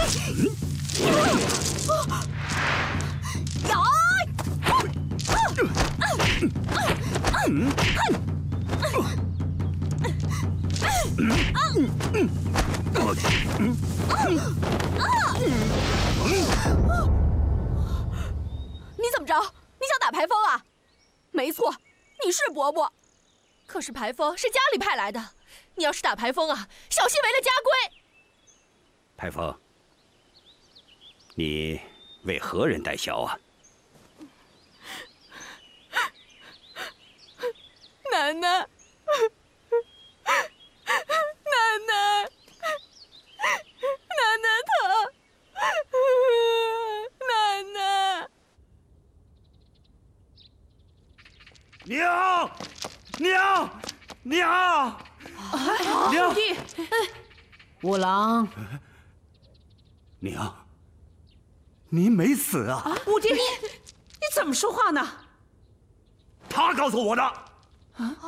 你怎么着？你想打排风啊？没错，你是伯伯，可是排风是家里派来的，你要是打排风啊，小心违了家规。 排风，你为何人代销啊？ 奶奶，奶奶，奶奶疼，奶奶。 娘，娘，娘，娘！ 弟，五郎， 娘，您没死啊？ 五弟，你怎么说话呢？ 他告诉我的。